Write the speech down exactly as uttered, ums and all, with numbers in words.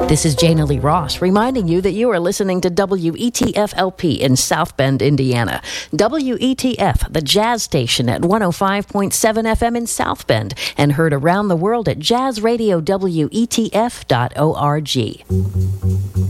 This is Jana Lee Ross reminding you that you are listening to W E T F L P in South Bend, Indiana. W E T F, the jazz station at one oh five point seven F M in South Bend, and heard around the world at jazz radio w e t f dot org.